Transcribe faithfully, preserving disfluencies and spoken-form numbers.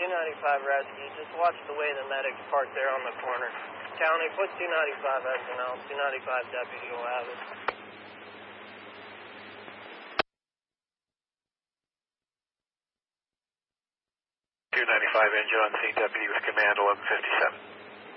two ninety-five rescue. Just watch the way the medic's parked there on the corner. County, put two ninety-five S N L. two ninety-five deputy will have it. two ninety-five engine on scene, deputy with command eleven fifty-seven.